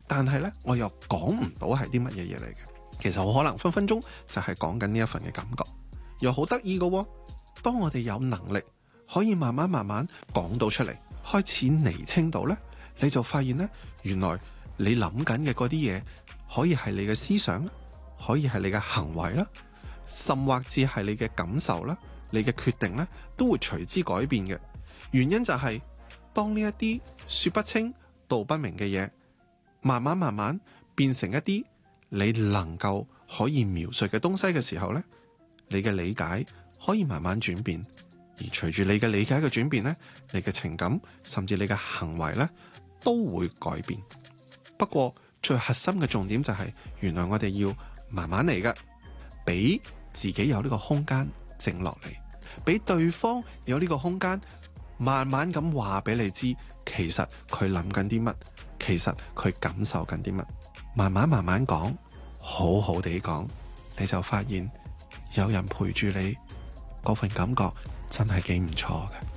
但係呢，我又講唔到係啲乜嘢嘢嚟嘅。其實我可能分分鐘就係講緊呢一份嘅感覺，又好得意嘅喎。當我哋有能力可以慢慢講到出嚟，開始釐清到呢，你就發現呢，原來你諗緊嘅嗰啲嘢可以係你嘅思想啦，可以係你嘅行為啦，甚或至係你嘅感受啦，你嘅決定呢，都會隨之改變嘅。原因就係當呢一啲說不清道不明嘅嘢，慢慢變成一啲你能夠可以描述嘅東西嘅時候呢，你嘅理解可以慢慢轉變，而隨住你嘅理解嘅轉變呢，你嘅情感甚至你嘅行為呢，都會改變。不過最核心嘅重點就係，原來我哋要慢慢嚟㗎，俾自己有呢個空間靜落嚟，俾對方有呢個空間慢慢咁話俾你知，其實佢諗緊啲乜，其實佢感受緊啲乜，慢慢講，好好地講，你就發現有人陪住你，嗰份感覺真係幾唔錯嘅。